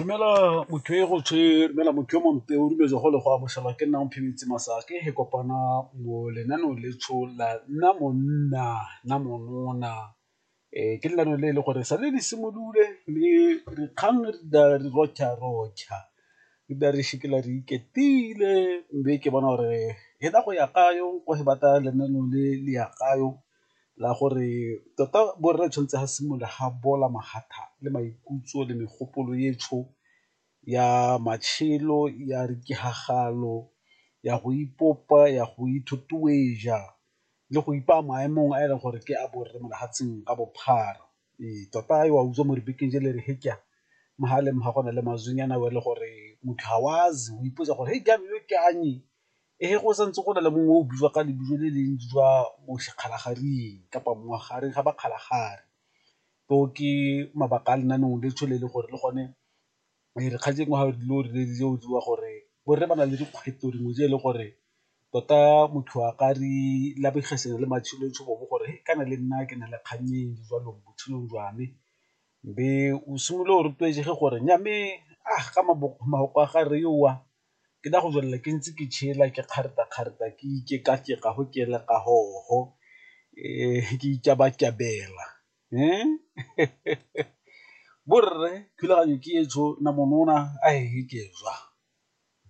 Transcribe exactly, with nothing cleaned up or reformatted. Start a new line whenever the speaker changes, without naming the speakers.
Dumela motho e go tshwe dumela motho yo mompe o dumetse go le go amogelwa ke nna Mphebetsi Masake he kopana mo lenaneo le tsho la nna monna nna monona eh ke lenaneo le le gore sa le di simolole le re kgang re da re rotha rotha re da re shikela re iketile mme ke bona gore he da go ya kayo go he bata lenaneo le le ya kayo la gore tota borre tshwantse ha simolola ha bola mahatha le maikutlo le megopolo ye tsho ya matshelo ya re ke hagalo ya go ipopa ya go ithutueja le go ipa maemong a e leng gore ke a borre mo lehatseng ka bophara e tota e wa utswa mo ribekeng je le re hekya mahale mha gona le mazwinyana we le gore motho ha wazi o ipotsa gore hey jalo yo ke anye e he go santse go na le mongwe o bua ka lebitso le leng jwa mo sekgalagaring kapa moagare ga ba kgalagare to ke mabaka a lenaneo le tshole le gore le gone re kgaje ngwa ha dilo re di o diwa gore borre bana le dikgweto dingwe je le gore tota motho a ka re la begeseng le matshelo tsho bo gore he kana le nna ke na le kganyeng jwa lo botshelong jwane be o simolo o rutwetse ge gore nyame ah ka maboko a ga re yoa ke da go jwalla ke ntse ke tshela ke kgareta kgareta ke ke ka ke ga go ke le ka hoho eh ke itjaba tjabela eh borre khulaganyo ke etso na monona a he ke jwa